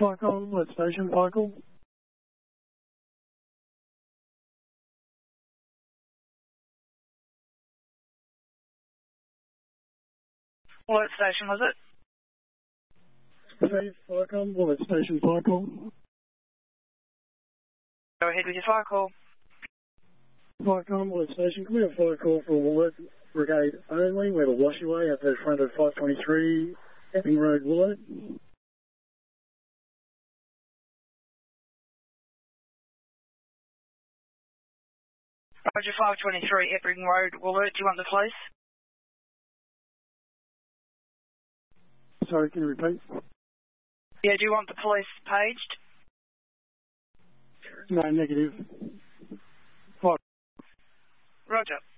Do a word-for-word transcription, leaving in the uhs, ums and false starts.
Farkle, what station, Farkle? What station was it? Faith, Farkle, what station, Farkle? Go ahead with your fire call. Farkle, what station? Can we have a fire call for Woolert Brigade only? We have a washaway at the front of five twenty-three Epping Road, Woolert. Roger, five twenty-three Epping Road, Woolert. Do you want the police? Sorry, can you repeat? Yeah, do you want the police paged? No, negative. Fire. Roger.